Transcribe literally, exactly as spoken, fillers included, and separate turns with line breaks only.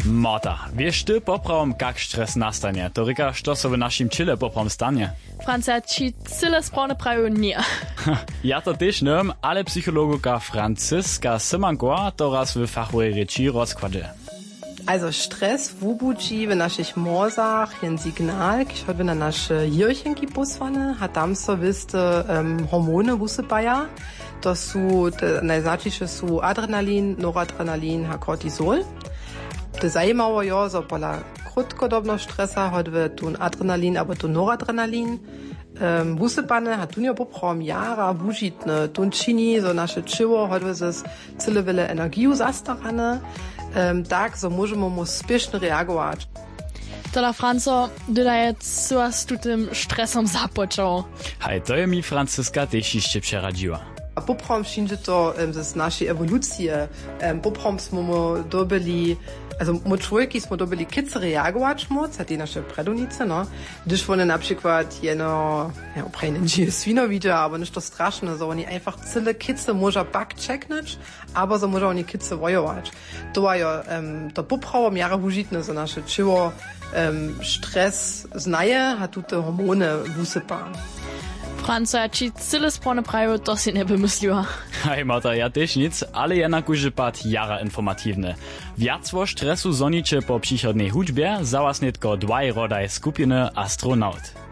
Marta, wiesz ty poprawom, jak stres nastanie? To ryka, što so w naszym ciele poprawom stanie?
Franca, ci cyle správne prajú nie.
Ja to też nie wiem, ale psychologoka Franciska Simankowa to raz w fachowej reči rozkładzie.
Also Stress wubudzi w naszych morzach ein Signal, kiż hot na nasze jirchenki posłane, a tam so wiste um, hormony wusypaja. To są, te najznaczniejsze są adrenalin, noradrenalin a kortizol. To zajímało jo, so pola krótkodobno stresa hot we tun adrenalin, aber tun noradrenalin. Um, wusypane hat tun jo poprom jara wujitne, tun čini, so nasze czyło hot we zes cyle wiele energiu zastarane. Um, tak, so możemy mu spiesznie reagować.
Tola Franco, dodaje, co z tym stresem zapoczął.
Hej, to je mi Franciska też jeszcze przeradziła.
A poprom wszędzie to um, z naszej ewolucji. Um, poprom smo dobili, also my człowieki smo dobili kice reagować moc, a te nasze predonice, no. Gdyż one na przykład jeno, ja uprejne dzieje swino widzę, aber nicht to straszne, so oni einfach cyle kice może backchecknąć, aber so może oni kice wojować. To ja um, to poprom jara wužitne, so nasze czyło um, stres znaje, a tu te hormony wusypa.
Franca, ci cyle správne prajú, to si nevymysliła.
Hej, Marta, ja też nic, ale jednak už pad jara informativne. Viac o stresu zoniče po příchodnej hudbě, zawasnitko dwaj rodaj skupiny Astronaut.